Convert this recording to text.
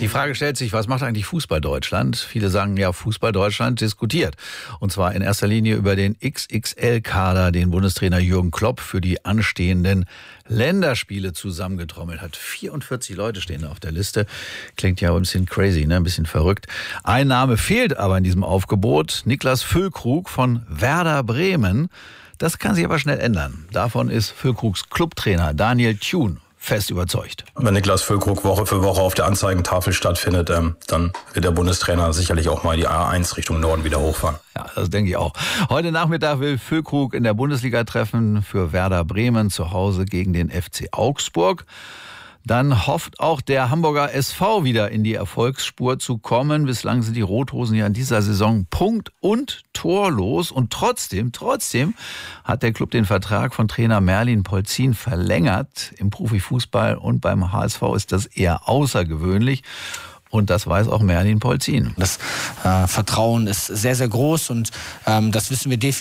Die Frage stellt sich, was macht eigentlich Fußball Deutschland? Viele sagen ja, Fußball Deutschland diskutiert. Und zwar in erster Linie über den XXL-Kader, den Bundestrainer Jürgen Klopp für die anstehenden Länderspiele zusammengetrommelt hat. 44 Leute stehen da auf der Liste. Klingt ja ein bisschen crazy, ne? Ein bisschen verrückt. Ein Name fehlt aber in diesem Aufgebot. Niklas Füllkrug von Werder Bremen. Das kann sich aber schnell ändern. Davon ist Füllkrugs Clubtrainer Daniel Thun fest überzeugt. Wenn Niklas Füllkrug Woche für Woche auf der Anzeigentafel stattfindet, dann wird der Bundestrainer sicherlich auch mal die A1 Richtung Norden wieder hochfahren. Ja, das denke ich auch. Heute Nachmittag will Füllkrug in der Bundesliga treffen für Werder Bremen zu Hause gegen den FC Augsburg. Dann hofft auch der Hamburger SV wieder in die Erfolgsspur zu kommen. Bislang sind die Rothosen ja in dieser Saison punkt- und torlos. Und trotzdem hat der Club den Vertrag von Trainer Merlin Polzin verlängert. Im Profifußball und beim HSV ist das eher außergewöhnlich. Und das weiß auch Merlin Polzin. Das Vertrauen ist sehr, sehr groß und das wissen wir definitiv.